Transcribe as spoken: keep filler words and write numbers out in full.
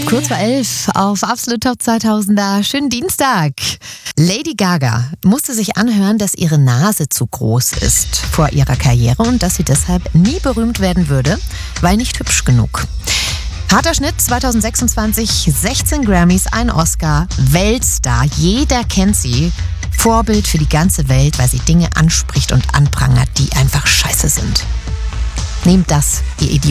Kurz vor elf auf Absolut Top zweitausender. Schönen Dienstag. Lady Gaga musste sich anhören, dass ihre Nase zu groß ist vor ihrer Karriere und dass sie deshalb nie berühmt werden würde, weil nicht hübsch genug. Harter Schnitt zweitausendsechsundzwanzig, sechzehn Grammys, ein Oscar, Weltstar, jeder kennt sie. Vorbild für die ganze Welt, weil sie Dinge anspricht und anprangert, die einfach scheiße sind. Nehmt das, ihr Idioten.